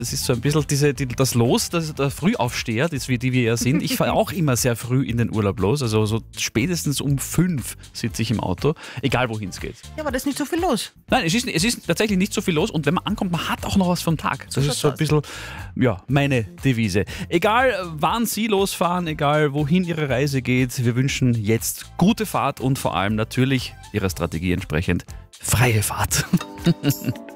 Das ist so ein bisschen das Los, der Frühaufsteher, die wir ja sind. Ich fahre auch immer sehr früh in den Urlaub los, also so spätestens um 5 sitze ich im Auto, egal wohin es geht. Ja, aber da ist nicht so viel los. Nein, es ist tatsächlich nicht so viel los und wenn man ankommt, man hat auch noch was vom Tag. Das ist so ein bisschen, ja, meine Devise. Egal, wann Sie losfahren, egal wohin Ihre Reise geht, wir wünschen jetzt gute Fahrt und vor allem natürlich Ihrer Strategie entsprechend freie Fahrt.